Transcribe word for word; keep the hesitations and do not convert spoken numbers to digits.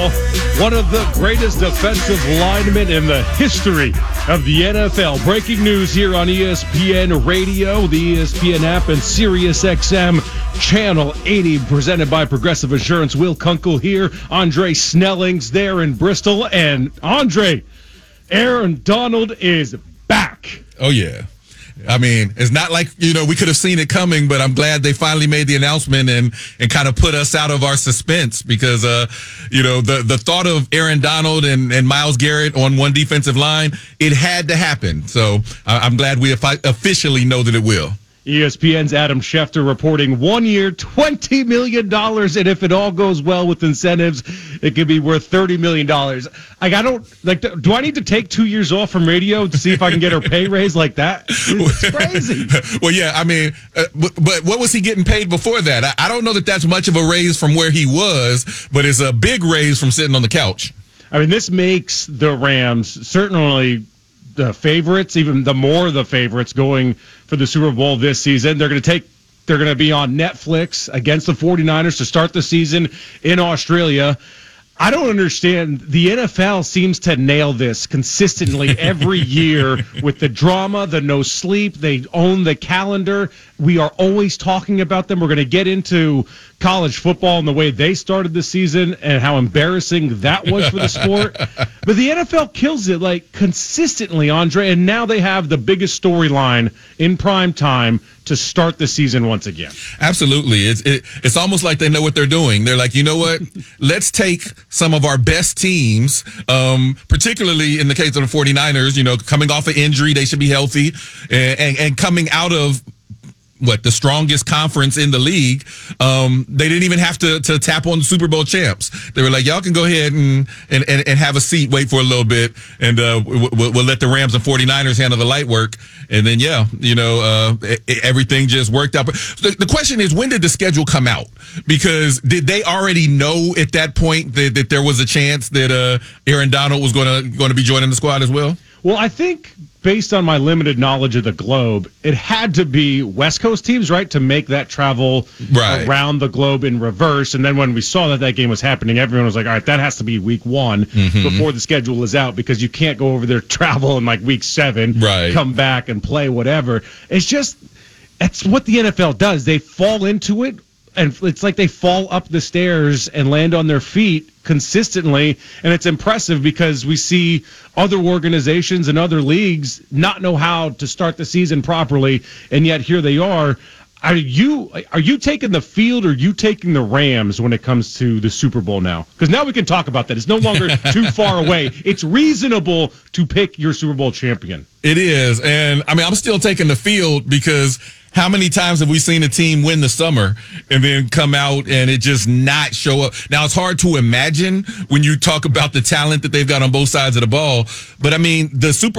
One of the greatest defensive linemen in the history of the N F L. Breaking news here on E S P N Radio, the E S P N app, and Sirius X M Channel eighty, presented by Progressive Insurance. Will Kunkel here. Andre Snelling's there in Bristol. And Andre, Aaron Donald is back. Oh, yeah. I mean, it's not like, you know, we could have seen it coming, but I'm glad they finally made the announcement and, and kind of put us out of our suspense because, uh, you know, the, the thought of Aaron Donald and, and Myles Garrett on one defensive line, it had to happen. So I'm glad we officially know that it will. E S P N's Adam Schefter reporting one year, twenty million dollars, and if it all goes well with incentives, it could be worth thirty million dollars. Like, I don't, like, do I need to take two years off from radio to see if I can get her pay raise like that? It's crazy. Well, yeah, I mean, uh, but, but what was he getting paid before that? I, I don't know that that's much of a raise from where he was, but it's a big raise from sitting on the couch. I mean, this makes the Rams certainly the favorites, even the more the favorites going for the Super Bowl this season. They're going to take, they're going to be on Netflix against the 49ers to start the season in Australia. I don't understand. The N F L seems to nail this consistently every year with the drama, the no sleep. They own the calendar. We are always talking about them. We're going to get into college football and the way they started the season and how embarrassing that was for the sport. But the N F L kills it, like, consistently, Andre, and now they have the biggest storyline in prime time to start the season once again. Absolutely. It's it, it's almost like they know what they're doing. They're like, you know what? Let's take some of our best teams, um, particularly in the case of the 49ers, you know, coming off an injury, they should be healthy, and, and, and coming out of what, the strongest conference in the league. Um, they didn't even have to, to tap on the Super Bowl champs. They were like, y'all can go ahead and, and, and, and have a seat, wait for a little bit, and uh, we'll, we'll let the Rams and 49ers handle the light work. And then, yeah, you know, uh, everything just worked out. But the, the question is, when did the schedule come out? Because did they already know at that point that, that there was a chance that uh, Aaron Donald was going to going to be joining the squad as well? Well, I think based on my limited knowledge of the globe, it had to be West Coast teams, right, to make that travel right around the globe in reverse. And then when we saw that that game was happening, everyone was like, all right, that has to be week one mm-hmm. before the schedule is out, because you can't go over there, travel in like week seven, right. come back and play whatever. It's just, that's what the N F L does. They fall into it, and it's like they fall up the stairs and land on their feet consistently, and it's impressive because we see other organizations and other leagues not know how to start the season properly, and yet here they are. Are you are you taking the field, or are you taking the Rams when it comes to the Super Bowl now? Because now we can talk about that. It's no longer too far away. It's reasonable to pick your Super Bowl champion. It is, and I mean, I'm still taking the field because how many times have we seen a team win the summer and then come out and it just not show up? Now, it's hard to imagine when you talk about the talent that they've got on both sides of the ball, but I mean, the Super